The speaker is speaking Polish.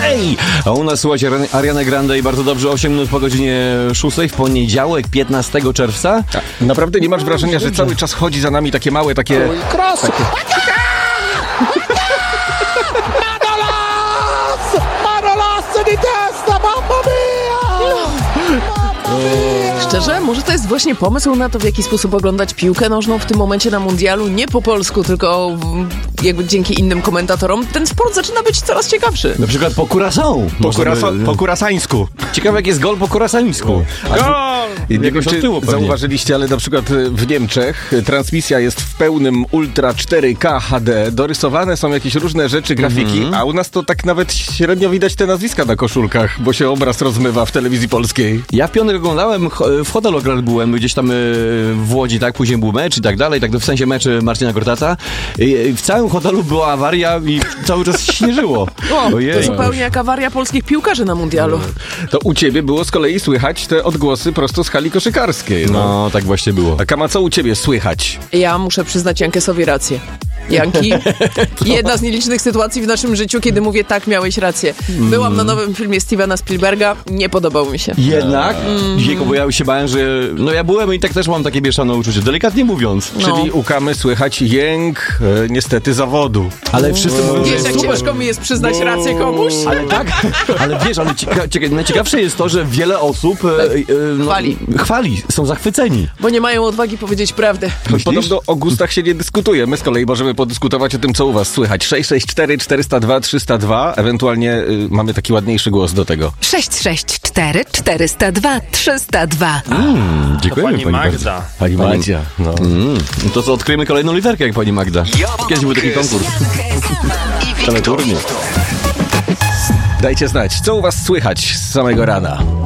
Ej! A u nas, słuchajcie, Ariana Grande i bardzo dobrze, 8 minut po godzinie 6 w poniedziałek, 15 czerwca. Naprawdę nie masz wrażenia, że cały czas chodzi za nami takie małe, takie... Marolasso di testa, mamma mia! Mamma mia! Szczerze, może to jest właśnie pomysł na to, w jaki sposób oglądać piłkę nożną w tym momencie na mundialu, nie po polsku, tylko jakby dzięki innym komentatorom. Ten sport zaczyna być coraz ciekawszy. Na przykład po Curaçao. Po kurasańsku. Ciekawe, jak jest gol po kurasańsku. Nie wiem, czy pewnie. zauważyliście, ale na przykład w Niemczech transmisja jest w pełnym Ultra 4K HD, dorysowane są jakieś różne rzeczy, grafiki, a u nas to tak nawet średnio widać te nazwiska na koszulkach, bo się obraz rozmywa w telewizji polskiej. Ja w piątek oglądałem, w hotelu byłem gdzieś tam w Łodzi, tak, później był mecz i tak dalej, tak w sensie mecz Marcina Gortata. W całym hotelu była awaria i cały czas śnieżyło. To zupełnie jak awaria polskich piłkarzy na mundialu. To u ciebie było z kolei słychać te odgłosy prosto z hali koszykarskiej. No, tak właśnie było. A Kama, co u ciebie słychać? Ja muszę przyznać Jankesowi rację. Janki, jedna z nielicznych sytuacji w naszym życiu, kiedy mówię tak, miałeś rację. Byłam na nowym filmie Stevena Spielberga, nie podobał mi się. Jednak? Jejku, bo ja się bałem, że... No ja byłem i tak też mam takie mieszane uczucie, delikatnie mówiąc. Czyli u Kamy słychać jęk, niestety, zawodu. Ale wszyscy mówią, że Wiesz, jak ciężko mi jest przyznać rację komuś? Ale tak, ale wiesz, ale najciekawsze jest to, że wiele osób chwali, są zachwyceni. Bo nie mają odwagi powiedzieć prawdę. Podobno o gustach się nie dyskutuje. My z kolei możemy podyskutować o tym, co u was słychać. 664 402 302, ewentualnie mamy taki ładniejszy głos do tego. 664 402 302. Dziękujemy, Pani Magda. Pani Madzia. No. To co, odkryjemy kolejną literkę jak pani Magda. Kiedyś był taki konkurs. I Teleturniej. Dajcie znać, co u was słychać z samego rana.